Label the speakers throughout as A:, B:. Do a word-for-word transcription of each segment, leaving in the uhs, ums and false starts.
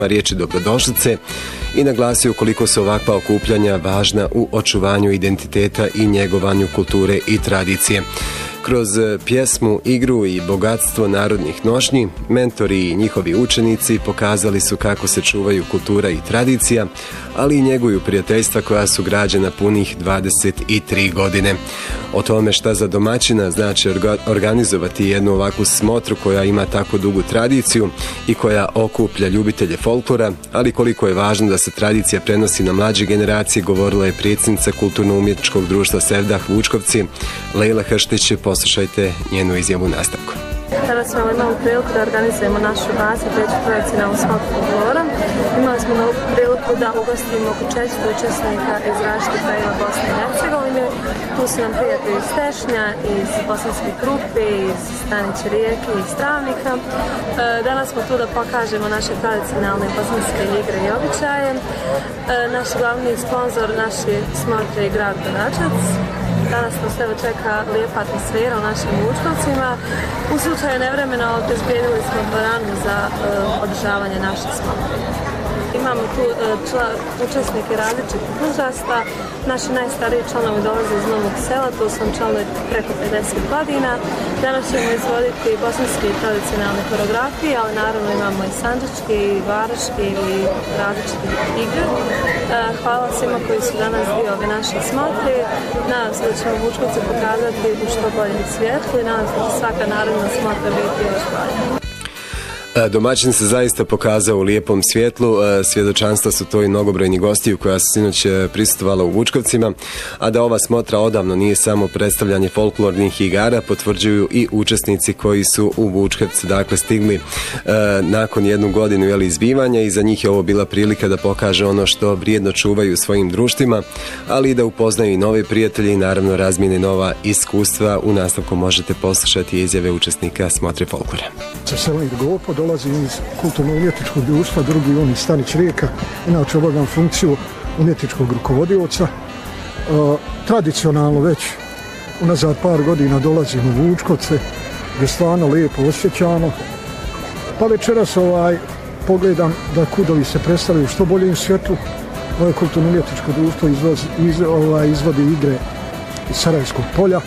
A: riječi dobrodošlice i naglasio koliko su ovakva okupljanja važna u očuvanju identiteta i njegovanju kulture i tradicije. Kroz pjesmu, igru i bogatstvo narodnih nošnji, mentori i njihovi učenici pokazali su kako se čuvaju kultura i tradicija, ali i njeguju prijateljstva koja su građena punih dvadeset tri godine. O tome šta za domaćina znači organizovati jednu ovakvu smotru koja ima tako dugu tradiciju i koja okuplja ljubitelje folklora, ali koliko je važno da se tradicija prenosi na mlađe generacije, govorila je predsjednica Kulturno-umjetničkog društva Sevdah Vučkovci, Lejla Hrštić. Poslušajte njenu izjavu u nastavku.
B: Danas smo imali priliku da organizujemo našu dvadeset treću tradicionalnu smotru folklora. Imali smo priliku da ugostimo oko četiristo učesnika iz različitih krajeva Bosne i Hercegovine. Tu su nam prijatelji iz Tešnja, iz Bosanske Krupe, iz Staniće Rijeke i iz Travnika. Danas smo tu da pokažemo naše tradicionalne bosanske igre i običaje. Naš glavni sponsor naše smotre je grad Bračac. Danas nas evo čeka lijepa atmosfera u našim Vučkovcima. U slučaju nevremena obezbijedili smo dvoranu za uh, održavanje naše smotre. Imamo tu uh, čla, učesnike različitih uzrasta. Naši najstariji članovi dolaze iz Novog Sela, tu su članovi preko pedeset godina. Danas ćemo izvoditi bosanske i tradicionalne koreografije, ali naravno imamo i sandžačke, i varaške i različite igre. Uh, hvala svima koji su danas dio ove naše smotre. Nadam se da ćemo Vučkovce pokazati u što boljem svijetlu i nadam se da će svaka narodna smotra biti još bolja.
A: Domaćin se zaista pokazao u lijepom svjetlu, svjedočanstva su to i mnogobrojni gostiju koja su sinoć prisustvovala u Vučkovcima, a da ova smotra odavno nije samo predstavljanje folklornih igara, potvrđuju i učesnici koji su u Vučkovce dakle stigli e, nakon jednu godinu jeli, izbivanja i za njih je ovo bila prilika da pokaže ono što vrijedno čuvaju svojim društvima, ali i da upoznaju i nove prijatelje i naravno razmijene nova iskustva. U nastavku možete poslušati izjave učesnika smotre folklora.
C: Dolazim iz Kulturno-umjetničkog društva, drugi on iz Stanić Rijeka, inače obavljam funkciju umjetničkog rukovodioca. E, tradicionalno već unazad par godina dolazim u Vučkovce, gdje stvarno lijepo osjećano. Pa večeras ovaj, pogledam da kudovi se predstavljaju što bolje u svjetlu. Ovo Kulturno-umjetničko društvo izvoz, iz, ovaj, izvodi igre iz Sarajevskog polja.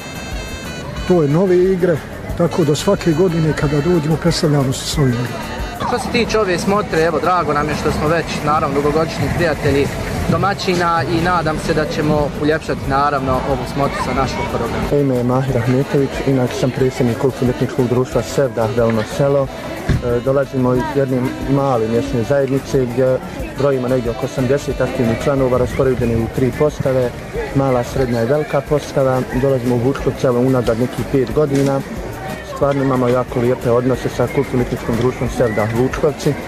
C: To je nove igre. Tako da svake godine kada dođemo predstavljamo se s ovim igrama.
D: Što se tiče ove smotre, evo drago nam je što smo već naravno dugogodišnji prijatelji domaćina i nadam se da ćemo uljepšati naravno ovu smotru sa našom koreografijom.
E: Ime je Mahir Ahmetović, inače sam predsjednik Kulturno-umjetničkog društva Sevdah Velno Selo. E, dolazimo iz jedne male mjesne zajednice gdje brojimo negdje oko osamdeset aktivnih članova raspoređeni u tri postave, mala, srednja i velika postava. Dolazimo u Vučkovce unazad nekih pet godina. Stvarno imamo jako lijepe odnose sa Kulturno-umjetničkim društvom Sevdah Vučkovci. E,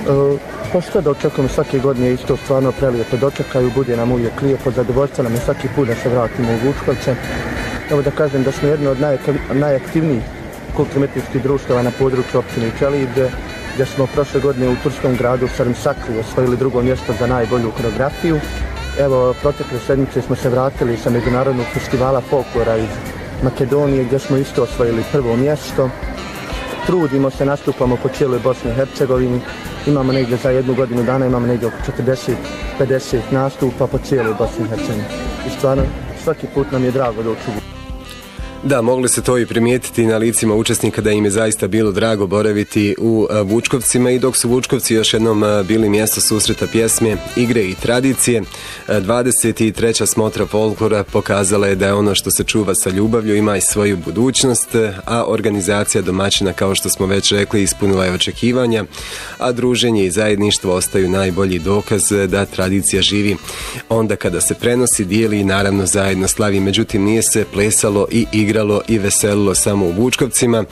E: pošto da očekujemo svake godine isto stvarno prelijepo dočekaju, bude nam uvijek lijepo, zadovoljstvo nam je svaki put da se vratimo u Vučkovce. Evo da kažem da smo jedno od najaktivnijih kulturno-umjetničkih društava na području općine Čelid, gdje smo prošle godine u turskom gradu Sarımsaklı osvojili drugo mjesto za najbolju koreografiju. Evo, protekle sedmice smo se vratili sa međunarodnog festivala folklora iz Makedonije, gdje smo isto osvojili prvo mjesto. Trudimo se, nastupamo po cijeloj Bosni i Hercegovini. Imamo negdje za jednu godinu dana, imamo negdje oko četrdeset pedeset nastupa po cijeloj Bosni i Hercegovini. I stvarno, svaki put nam je drago doći u Vučkovce.
A: Da, mogli se to i primijetiti na licima učesnika da im je zaista bilo drago boraviti u Vučkovcima i dok su Vučkovci još jednom bili mjesto susreta pjesme, igre i tradicije, dvadeset treća smotra folklora pokazala je da je ono što se čuva sa ljubavlju ima i svoju budućnost, a organizacija domaćina, kao što smo već rekli, ispunila je očekivanja, a druženje i zajedništvo ostaju najbolji dokaz da tradicija živi onda kada se prenosi, dijeli i naravno zajedno slavi. Međutim, nije se plesalo i igra igralo i veselilo samo u Vučkovcima.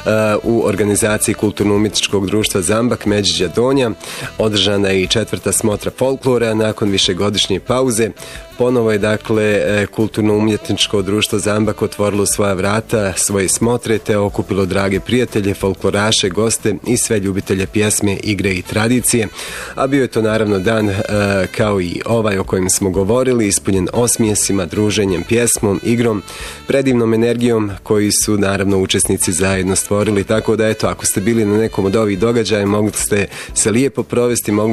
A: U organizaciji Kulturno-umjetničkog društva Zambak Međiđa Donja održana je i četvrta smotra folklora nakon višegodišnje pauze. Ponovo je dakle Kulturno-umjetničko društvo Zambak otvorilo svoja vrata, svoje smotre te okupilo drage prijatelje, folkloraše, goste i sve ljubitelje pjesme, igre i tradicije. A bio je to naravno dan kao i ovaj o kojem smo govorili, ispunjen osmijesima, druženjem, pjesmom, igrom, predivnom energijom energijom koji su naravno učesnici zajedno stvorili, tako da eto, ako ste bili na nekom od ovih događaja mogli ste se lijepo provesti, mogli